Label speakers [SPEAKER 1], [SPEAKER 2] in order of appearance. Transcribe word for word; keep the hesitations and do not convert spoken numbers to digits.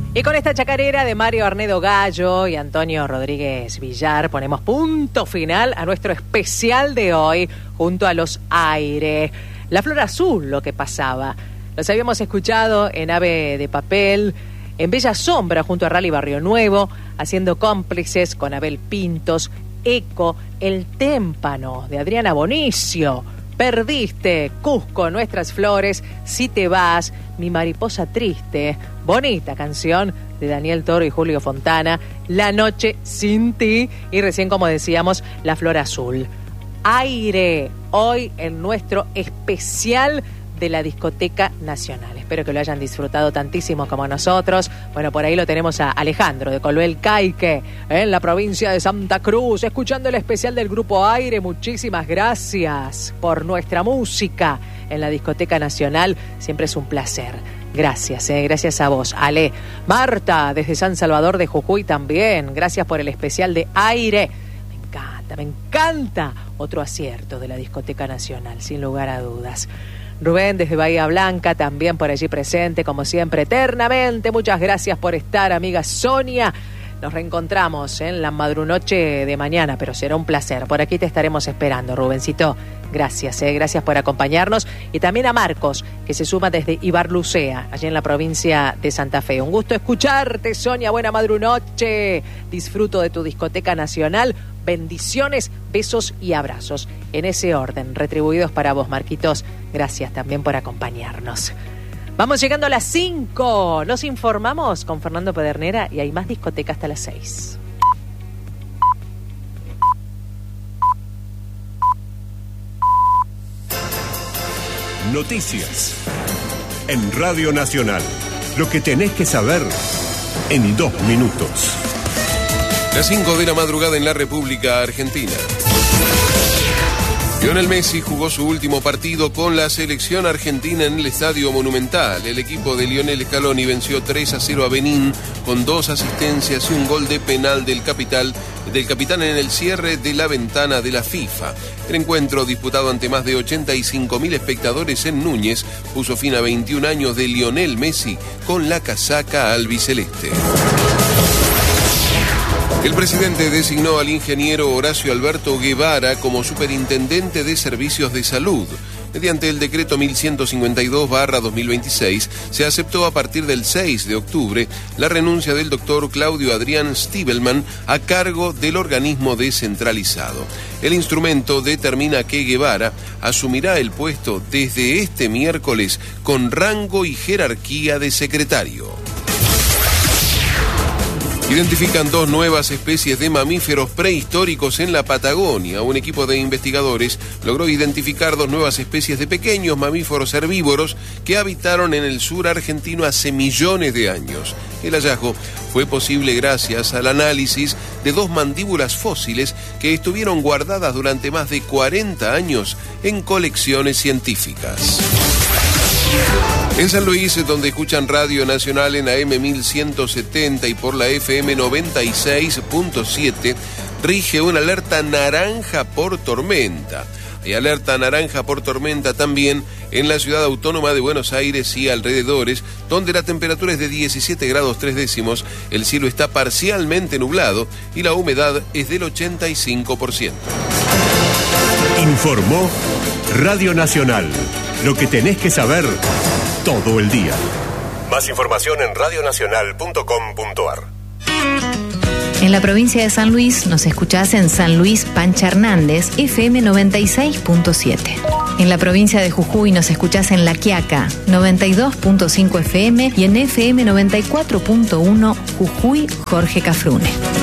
[SPEAKER 1] Y con esta chacarera de Mario Arnedo Gallo y Antonio Rodríguez Villar ponemos punto final a nuestro especial de hoy junto a los Aire. La Flor Azul, lo que pasaba. Los habíamos escuchado en Ave de Papel, en Bella Sombra junto a Rally Barrio Nuevo, haciendo cómplices con Abel Pintos, Eco, El Témpano de Adriana Bonicio, Perdiste, Cusco, Nuestras Flores, Si Te Vas, Mi Mariposa Triste, bonita canción de Daniel Toro y Julio Fontana, La Noche Sin Ti y recién, como decíamos, La Flor Azul. Aire, hoy en nuestro especial de la Discoteca Nacional. Espero que lo hayan disfrutado tantísimo como nosotros. Bueno, por ahí lo tenemos a Alejandro de Coluel Caique, en la provincia de Santa Cruz, escuchando el especial del Grupo Aire. Muchísimas gracias por nuestra música en la Discoteca Nacional. Siempre es un placer. Gracias, eh, gracias a vos, Ale. Marta, desde San Salvador de Jujuy también. Gracias por el especial de Aire. Me encanta, me encanta. Otro acierto de la Discoteca Nacional, sin lugar a dudas. Rubén desde Bahía Blanca, también por allí presente, como siempre, eternamente. Muchas gracias por estar, amiga Sonia. Nos reencontramos en la madrunoche de mañana, pero será un placer. Por aquí te estaremos esperando, Rubencito. Gracias, eh, gracias por acompañarnos. Y también a Marcos, que se suma desde Ibarlucea, allí en la provincia de Santa Fe. Un gusto escucharte, Sonia. Buena madrunoche. Disfruto de tu Discoteca Nacional. Bendiciones, besos y abrazos. En ese orden, retribuidos para vos, Marquitos. Gracias también por acompañarnos. Vamos llegando a las cinco. Nos informamos con Fernando Pedernera y hay más discoteca hasta las seis.
[SPEAKER 2] Noticias en Radio Nacional. Lo que tenés que saber en dos minutos.
[SPEAKER 3] Las cinco de la madrugada en la República Argentina. Lionel Messi jugó su último partido con la selección argentina en el Estadio Monumental. El equipo de Lionel Scaloni venció tres a cero a Benín con dos asistencias y un gol de penal del capital, del capitán en el cierre de la ventana de la FIFA. El encuentro, disputado ante más de ochenta y cinco mil espectadores en Núñez, puso fin a veintiún años de Lionel Messi con la casaca albiceleste. El presidente designó al ingeniero Horacio Alberto Guevara como superintendente de servicios de salud. Mediante el decreto mil ciento cincuenta y dos barra dos mil veintiséis, se aceptó a partir del seis de octubre la renuncia del doctor Claudio Adrián Stiebelman a cargo del organismo descentralizado. El instrumento determina que Guevara asumirá el puesto desde este miércoles con rango y jerarquía de secretario. Identifican dos nuevas especies de mamíferos prehistóricos en la Patagonia. Un equipo de investigadores logró identificar dos nuevas especies de pequeños mamíferos herbívoros que habitaron en el sur argentino hace millones de años. El hallazgo fue posible gracias al análisis de dos mandíbulas fósiles que estuvieron guardadas durante más de cuarenta años en colecciones científicas. En San Luis, donde escuchan Radio Nacional en A M mil ciento setenta y por la F M noventa y seis punto siete, rige una alerta naranja por tormenta. Hay alerta naranja por tormenta también en la ciudad autónoma de Buenos Aires y alrededores, donde la temperatura es de diecisiete grados tres décimos, el cielo está parcialmente nublado y la humedad es del ochenta y cinco por ciento.
[SPEAKER 2] Informó Radio Nacional. Lo que tenés que saber todo el día. Más información en radionacional punto com punto a r.
[SPEAKER 4] En la provincia de San Luis nos escuchás en San Luis Pancha Hernández, F M noventa y seis punto siete. En la provincia de Jujuy nos escuchás en La Quiaca, noventa y dos punto cinco F M y en F M noventa y cuatro punto uno Jujuy Jorge Cafrune.